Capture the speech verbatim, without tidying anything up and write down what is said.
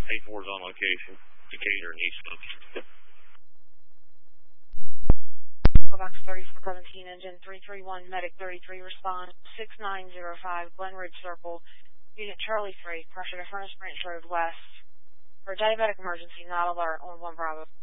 A four is on location. Decatur and East Oaks. Box thirty-four seventeen, engine three three one, medic thirty-three, respond six nine zero five, Glen Ridge Circle, unit Charlie three, pressure to Furnace Branch Road West. For diabetic emergency, not alert on one Bravo.